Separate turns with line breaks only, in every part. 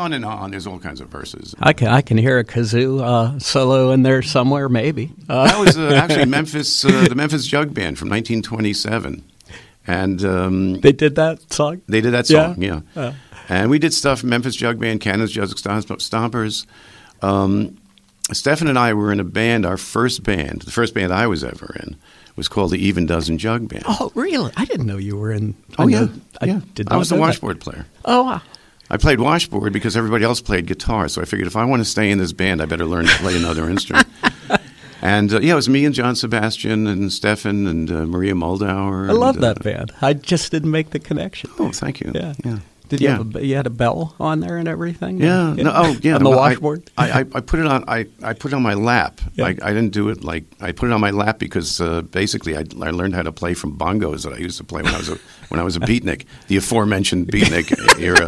on and on. There's all kinds of verses.
I can hear a kazoo solo in there somewhere, maybe.
That was actually Memphis, the Memphis Jug Band from 1927. And
they did that song?
They did that song, yeah. And we did stuff, Memphis Jug Band, Cannon's Jug Stompers. Stephen and I were in a band, our first band, the first band I was ever in, was called the Even Dozen Jug Band.
Oh, really? I didn't know you were in.
I was the
know
washboard player.
Oh, wow.
I played washboard because everybody else played guitar, so I figured if I want to stay in this band, I better learn to play another instrument. And, it was me and John Sebastian and Stefan and Maria Moldauer.
I love that band. I just didn't make the connection.
Oh, thank you.
Yeah. Did you you had a bell on there and everything?
Yeah. No, on
the washboard?
I put it on. I put it on my lap.
Yeah.
I didn't do it like I put it on my lap because basically I learned how to play from bongos that I used to play when I was a beatnik, the aforementioned beatnik era.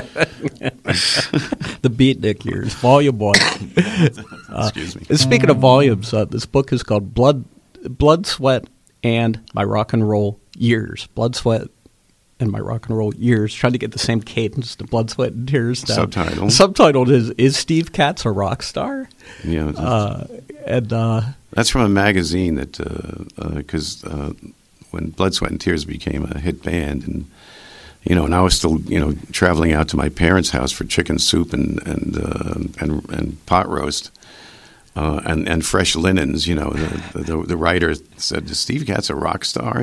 The beatnik years, volume 1.
Excuse me.
Speaking of volumes, this book is called Blood, Sweat, and My Rock and Roll Years. Blood, Sweat, and My Rock and Roll Years, trying to get the same cadence to Blood, Sweat, and Tears down.
Subtitle.
Subtitled is Steve Katz a rock star?
Yeah.
That's
from a magazine that, because when Blood, Sweat, and Tears became a hit band, and I was still, traveling out to my parents' house for chicken soup and pot roast, and fresh linens, the writer said, "Is Steve Katz a rock star?"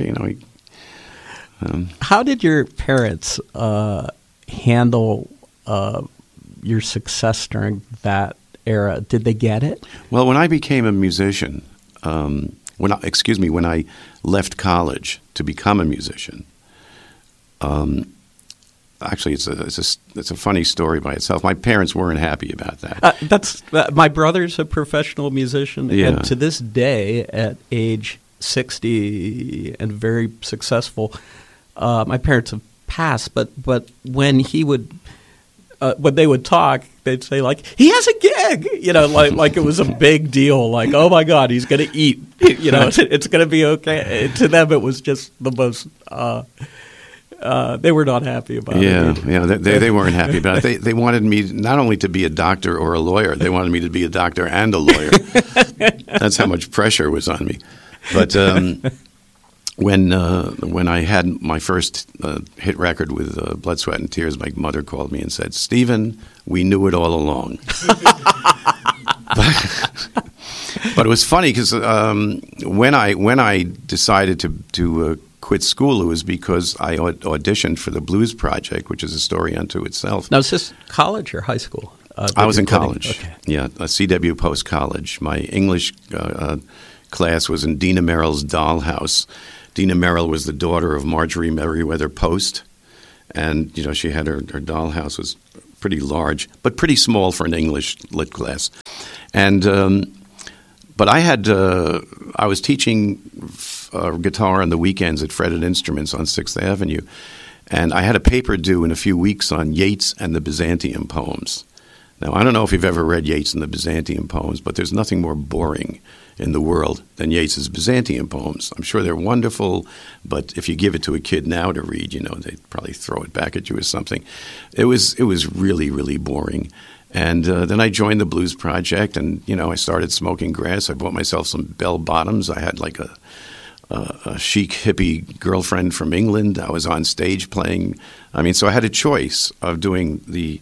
How did your parents handle your success during that era? Did they get it?
Well, when I became a musician, when I left college to become a musician, actually, it's a funny story by itself. My parents weren't happy about that.
My brother's a professional musician,
yeah.
And to this day, at age 60 and very successful. My parents have passed, but when when they would talk, they'd say like, "He has a gig," like it was a big deal. Like, "Oh my God, he's going to eat," it's going to be okay. To them, it was just the most. They were not happy about it.
Yeah, they weren't happy about it. They wanted me not only to be a doctor or a lawyer, they wanted me to be a doctor and a lawyer. That's how much pressure was on me. But when I had my first hit record with Blood, Sweat, and Tears, my mother called me and said, "Stephen, we knew it all along." But it was funny because when I decided to quit school, it was because I auditioned for the Blues Project, which is a story unto itself.
Now, is this college or high school?
I was in college.
Okay.
Yeah, CW Post College. My English class was in Dina Merrill's Dollhouse. Dina Merrill was the daughter of Marjorie Merriweather Post, and she had her dollhouse was pretty large, but pretty small for an English lit class. And but I was teaching guitar on the weekends at Fretted Instruments on 6th Avenue, and I had a paper due in a few weeks on Yeats and the Byzantium Poems. Now, I don't know if you've ever read Yeats and the Byzantium Poems, but there's nothing more boring in the world than Yeats's Byzantium Poems. I'm sure they're wonderful, but if you give it to a kid now to read, they'd probably throw it back at you or something. It was really, really boring. And then I joined the Blues Project, and I started smoking grass. I bought myself some bell bottoms. I had like a chic hippie girlfriend from England. I was on stage playing. So I had a choice of doing the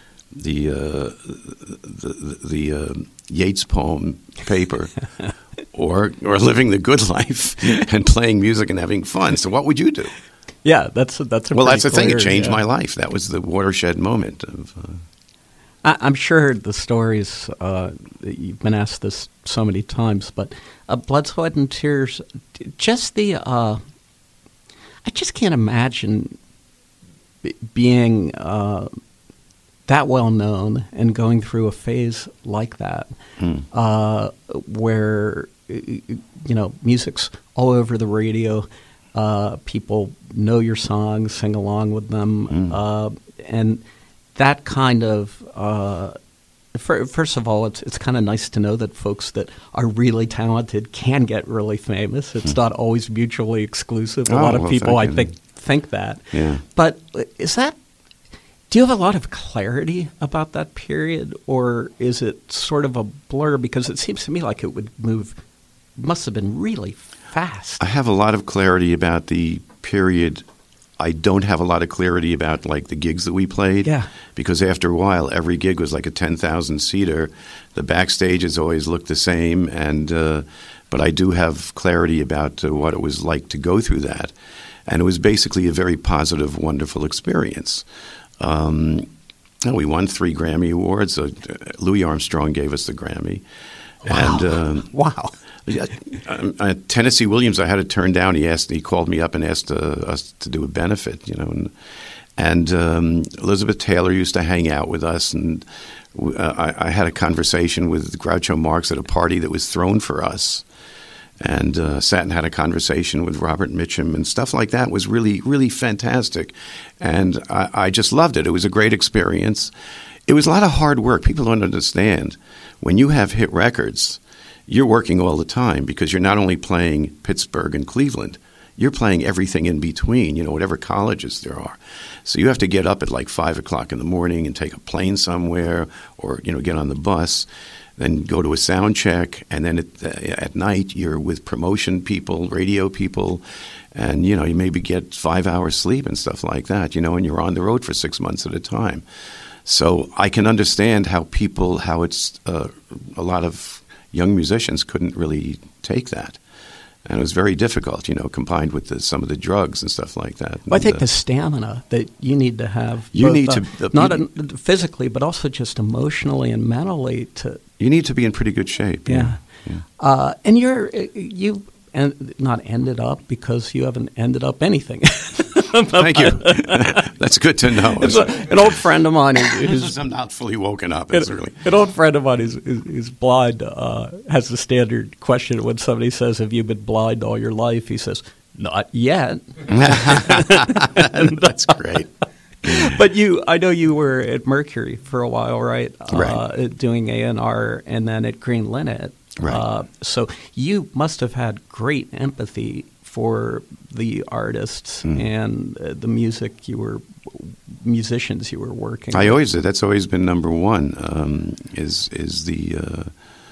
Yeats poem paper, or living the good life and playing music and having fun. So what would you do?
Yeah, that's a
that's the thing. It changed my life. That was the watershed moment of.
I'm sure the stories. You've been asked this so many times, but Blood, Sweat, and Tears. Just the. I just can't imagine being. That well known and going through a phase like that, where music's all over the radio, people know your songs, sing along with them, and that kind of. First of all, it's kind of nice to know that folks that are really talented can get really famous. It's not always mutually exclusive. A lot of people, I think that.
Yeah.
But is that? Do you have a lot of clarity about that period, or is it sort of a blur? Because it seems to me like it must have been really fast.
I have a lot of clarity about the period. I don't have a lot of clarity about like the gigs that we played.
Yeah.
Because after a while, every gig was like a 10,000-seater. The backstages always looked the same, but I do have clarity about what it was like to go through that. And it was basically a very positive, wonderful experience. We won 3 Grammy Awards. Louis Armstrong gave us the Grammy.
Wow.
And,
wow.
Tennessee Williams, I had to turn down. He called me up and asked us to do a benefit, And Elizabeth Taylor used to hang out with us, and I had a conversation with Groucho Marx at a party that was thrown for us, and sat and had a conversation with Robert Mitchum, and stuff like that was really, really fantastic. And I just loved it. It was a great experience. It was a lot of hard work. People don't understand. When you have hit records, you're working all the time because you're not only playing Pittsburgh and Cleveland, you're playing everything in between, whatever colleges there are. So you have to get up at like 5 o'clock in the morning and take a plane somewhere or, get on the bus, then go to a sound check. And then at night you're with promotion people, radio people, and, you maybe get 5 hours sleep and stuff like that, and you're on the road for 6 months at a time. So I can understand how it's a lot of young musicians couldn't really take that. And it was very difficult, combined with some of the drugs and stuff like that.
Well, I think the stamina that you need to have, not physically, but also just emotionally and mentally
you need to be in pretty good shape.
Yeah. And you not ended up because you haven't ended up anything.
Thank you. That's good to know.
An old friend of mine
I'm not fully woken up.
An old friend of mine who's blind has the standard question when somebody says, "Have you been blind all your life?" He says, "Not yet."
That's great.
But I know you were at Mercury for a while, right?
Right.
Doing A&R and then at Green Linnet.
Right.
So you must have had great empathy for the artists and the musicians you were working with.
I always did. That's always been number one, is the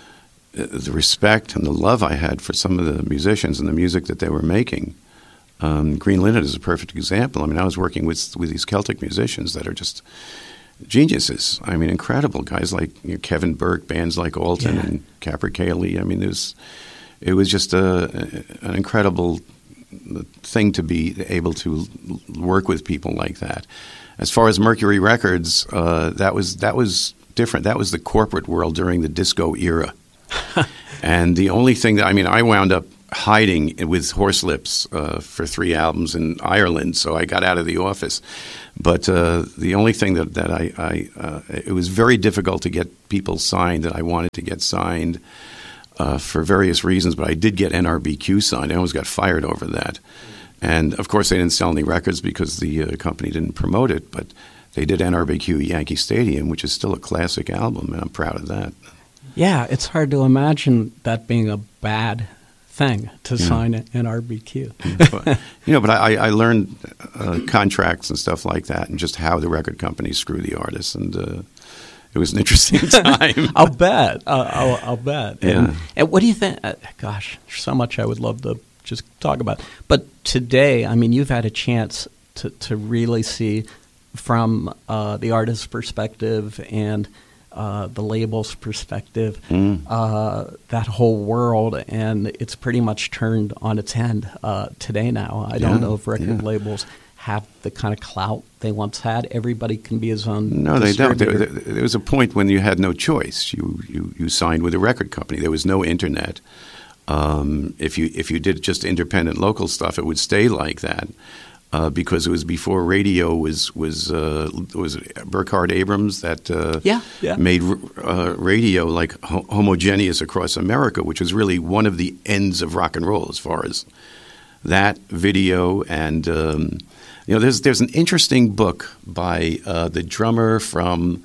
respect and the love I had for some of the musicians and the music that they were making. Green Linnet is a perfect example. I mean, I was working with these Celtic musicians that are just geniuses. I mean, incredible guys like Kevin Burke, bands like Alton and Capercaillie. I mean, it was just an incredible thing to be able to work with people like that. As far as Mercury Records, that was different. That was the corporate world during the disco era. And the only thing I wound up hiding with Horselips for 3 albums in Ireland, so I got out of the office. But the only thing that it was very difficult to get people signed that I wanted to get signed for various reasons, but I did get NRBQ signed. I almost got fired over that. And, of course, they didn't sell any records because the company didn't promote it, but they did NRBQ Yankee Stadium, which is still a classic album, and I'm proud of that.
Yeah, it's hard to imagine that being a bad thing to sign NRBQ.
But I learned contracts and stuff like that and just how the record companies screw the artists, and it was an interesting time.
I'll bet. I'll bet.
Yeah.
And what do you think? Gosh, there's so much I would love to just talk about. But today, I mean, you've had a chance to really see from the artist's perspective and the label's perspective, that whole world, and it's pretty much turned on its end today now. I don't know if record labels have the kind of clout they once had. Everybody can be his own
No, they don't. There was a point when you had no choice. You signed with a record company. There was no internet. If you did just independent local stuff, it would stay like that. Because it was before radio was Burkhard Abrams that made radio like homogeneous across America, which was really one of the ends of rock and roll as far as that video. And there's an interesting book by the drummer from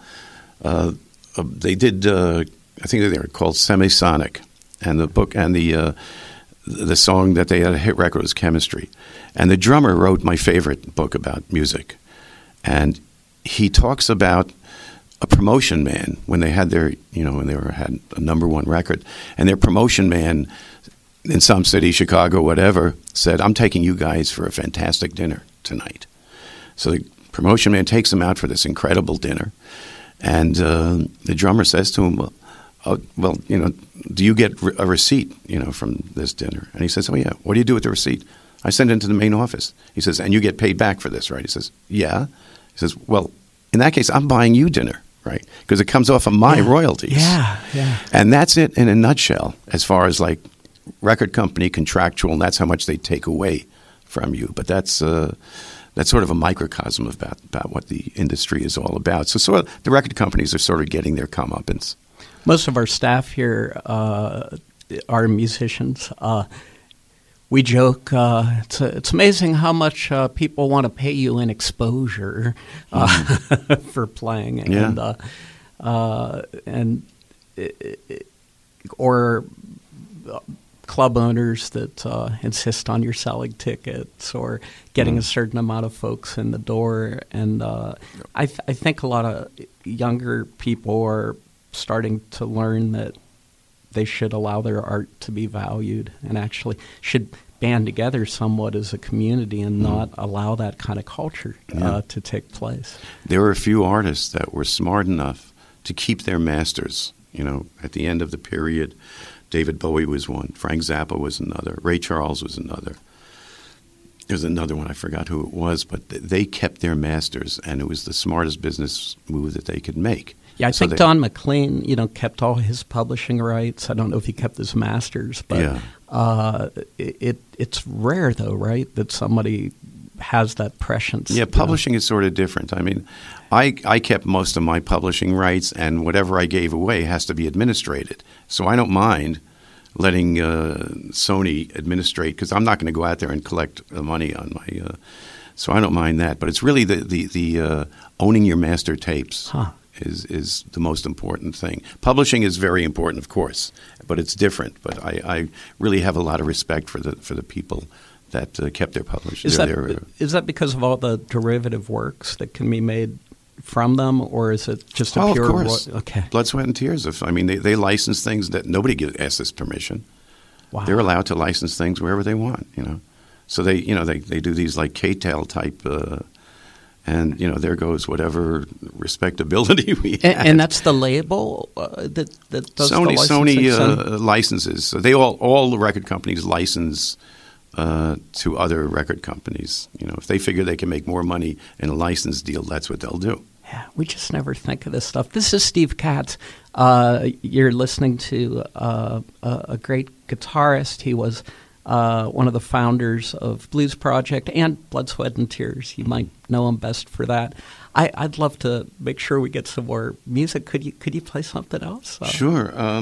they did I think they were called Semisonic, and the book and the song that they had a hit record was Chemistry. And the drummer wrote my favorite book about music. And he talks about a promotion man when they had their, when they had a number one record, and their promotion man in some city, Chicago, whatever, said, "I'm taking you guys for a fantastic dinner tonight." So the promotion man takes them out for this incredible dinner, and the drummer says to him, "Well, do you get a receipt, from this dinner?" And he says, "Oh yeah. What do you do with the receipt?" "I send it into the main office." He says, "And you get paid back for this, right?" He says, "Yeah." He says, "Well, in that case, I'm buying you dinner, right? Because it comes off of my royalties."
Yeah.
And that's it in a nutshell, as far as like record company contractual, and that's how much they take away from you. But that's sort of a microcosm about what the industry is all about. So sort of the record companies are sort of getting their comeuppance.
Most of our staff here are musicians. We joke, it's amazing how much people want to pay you in exposure for playing.
Yeah.
Or club owners that insist on your selling tickets or getting a certain amount of folks in the door. And I think a lot of younger people are starting to learn that they should allow their art to be valued and actually should band together somewhat as a community and not allow that kind of culture to take place.
There were a few artists that were smart enough to keep their masters, at the end of the period. David Bowie was one. Frank Zappa was another. Ray Charles was another. There's another one. I forgot who it was, but they kept their masters, and it was the smartest business move that they could make.
Yeah, I think Don McLean, kept all his publishing rights. I don't know if he kept his masters, but it's rare, though, right, that somebody has that prescience.
Yeah, publishing is sort of different. I mean, I kept most of my publishing rights, and whatever I gave away has to be administrated. So I don't mind letting Sony administrate, because I'm not going to go out there and collect money on my so I don't mind that. But it's really the owning your master tapes. Is the most important thing. Publishing is very important, of course, but it's different. But I really have a lot of respect for the people that kept their publishing.
Is that because of all the derivative works that can be made from them, or is it just a pure?
Of course.
Okay.
Blood, sweat, and tears. They license things that nobody asks this permission.
Wow.
They're allowed to license things wherever they want. So they do these like K-Tel type. And, there goes whatever respectability we have.
And that's the label that does the licensing?
Sony licenses. So all the record companies license to other record companies. If they figure they can make more money in a license deal, that's what they'll do.
Yeah, we just never think of this stuff. This is Steve Katz. You're listening to a great guitarist. He was one of the founders of Blues Project and Blood, Sweat, and Tears. You might know him best for that. I'd love to make sure we get some more music. Could you play something else?
Sure.